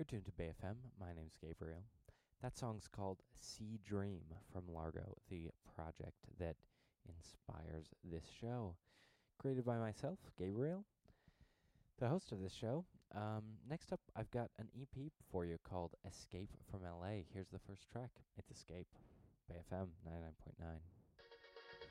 tuned to Bay FM. My name's Gabriel. That song's called Sea Dream from Largo, the project that inspires this show. Created by myself, Gabriel, the host of this show. Next up, I've got an EP for you called Escape from LA. Here's the first track. It's Escape, Bay FM 99.9.